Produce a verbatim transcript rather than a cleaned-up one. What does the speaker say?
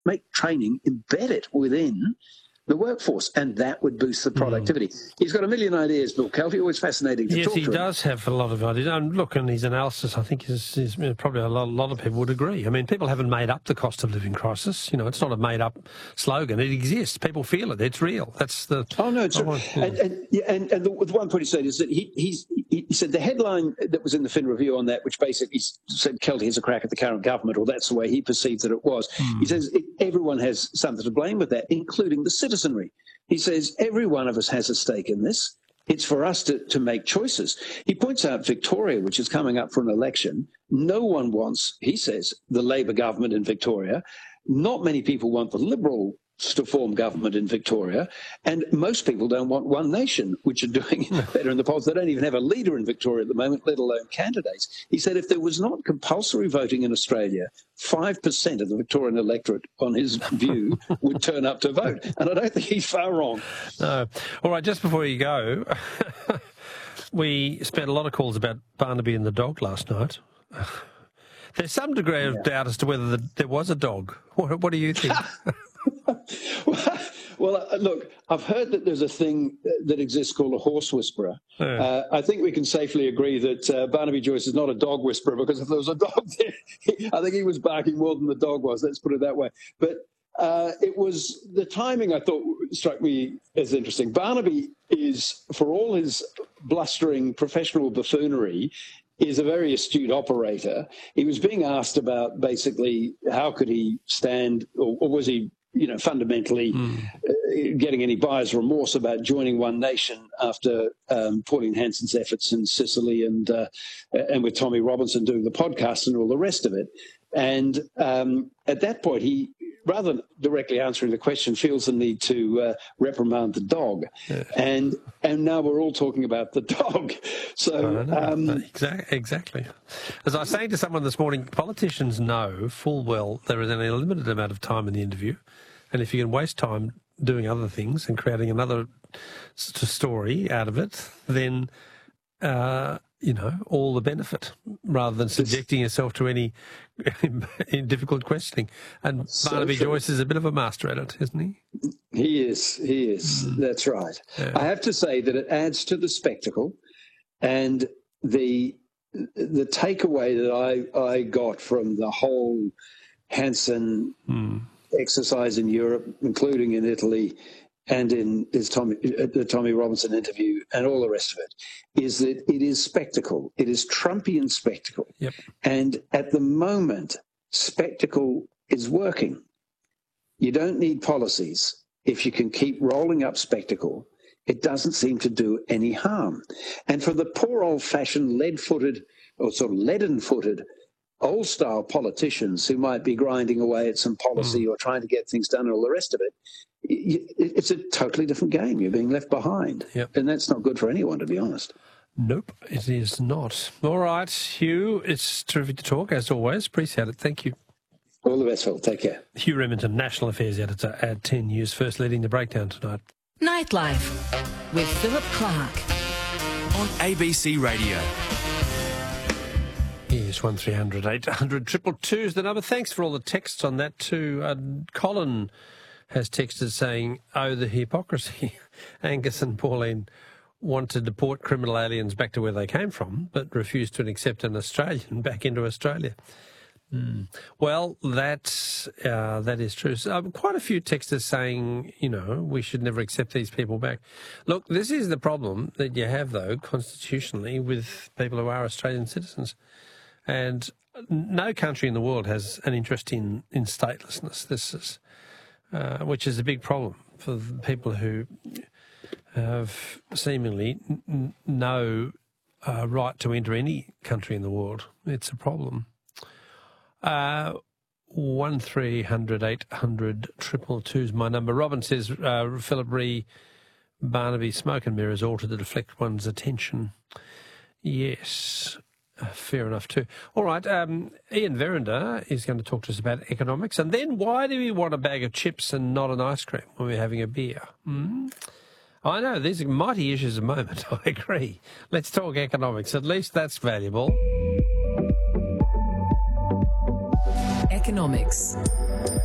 make training, embed it within the workforce, and that would boost the productivity. Mm. He's got a million ideas, Bill Kelty, always fascinating to yes, talk to. Yes, he does have a lot of ideas. And look, and his analysis, I think, is, is probably a lot, a lot of people would agree. I mean, people haven't made up the cost of living crisis. You know, it's not a made-up slogan. It exists. People feel it. It's real. That's the... Oh, no, it's... Oh, yeah. And, and, yeah, and, and the, the one point he said is that he, he's, he said the headline that was in the Fin Review on that, which basically said Kelty has a crack at the current government, or that's the way he perceived that it was. Mm. He says it, everyone has something to blame with that, including the citizenry. He says every one of us has a stake in this. It's for us to, to make choices. He points out Victoria, which is coming up for an election. No one wants, he says, the Labor government in Victoria. Not many people want the Liberal to form government in Victoria. And most people don't want One Nation, which are doing better in the polls. They don't even have a leader in Victoria at the moment, let alone candidates. He said if there was not compulsory voting in Australia, five percent of the Victorian electorate, on his view, would turn up to vote. And I don't think he's far wrong. No. All right, just before you go, we spent a lot of calls about Barnaby and the dog last night. There's some degree of yeah. doubt as to whether the, there was a dog. What, what do you think? Well, uh, look, I've heard that there's a thing that exists called a horse whisperer. Yeah. Uh, I think we can safely agree that uh, Barnaby Joyce is not a dog whisperer, because if there was a dog there, I think he was barking more than the dog was. Let's put it that way. But uh, it was the timing I thought struck me as interesting. Barnaby is, for all his blustering professional buffoonery, is a very astute operator. He was being asked about basically how could he stand, or, or was he, you know, fundamentally mm. uh, getting any buyer's remorse about joining One Nation after um, Pauline Hanson's efforts in Sicily and uh, and with Tommy Robinson doing the podcast and all the rest of it. And um, at that point, he, rather than directly answering the question, feels the need to uh, reprimand the dog. Yeah. And and now we're all talking about the dog. So um, exactly, exactly. As I was saying to someone this morning, politicians know full well there is only a limited amount of time in the interview, and if you can waste time doing other things and creating another story out of it, then uh, you know, all the benefit, rather than subjecting yourself to any difficult questioning. And so Barnaby true. Joyce is a bit of a master at it, isn't he? He is, he is. Mm. That's right. Yeah. I have to say that it adds to the spectacle, and the the takeaway that I, I got from the whole Hanson mm. exercise in Europe, including in Italy, and in his Tommy, the Tommy Robinson interview and all the rest of it, is that it is spectacle. It is Trumpian spectacle. Yep. And at the moment, spectacle is working. You don't need policies. If you can keep rolling up spectacle, it doesn't seem to do any harm. And for the poor old-fashioned lead-footed, or sort of leaden-footed, old-style politicians who might be grinding away at some policy mm. or trying to get things done and all the rest of it, it's a totally different game. You're being left behind. Yep. And that's not good for anyone, to be honest. Nope, it is not. All right, Hugh, it's terrific to talk, as always. Appreciate it. Thank you. All the best, Phil. Take care. Hugh Remington, National Affairs Editor at ten News, first leading the breakdown tonight. Nightlife with Philip Clark on A B C Radio. Yes, one three hundred eight hundred two two two is the number. Thanks for all the texts on that too. Uh, Colin has texted saying, oh, the hypocrisy. Angus and Pauline want to deport criminal aliens back to where they came from, but refuse to accept an Australian back into Australia. Mm. Well, that's, uh, that is true. So, um, quite a few texters saying, you know, we should never accept these people back. Look, this is the problem that you have, though, constitutionally, with people who are Australian citizens. And no country in the world has an interest in, in statelessness. This is, uh, which is a big problem for the people who have seemingly n- no uh, right to enter any country in the world. It's a problem. Uh, one three hundred eight hundred triple two is my number. Robin says, uh, Philip Ree, Barnaby, smoke and mirrors, all to deflect one's attention. Yes, uh, fair enough too. All right, um, Ian Verinder is going to talk to us about economics. And then why do we want a bag of chips and not an ice cream when we're having a beer? Hmm? I know, these are mighty issues at the moment, I agree. Let's talk economics. At least that's valuable. Economics.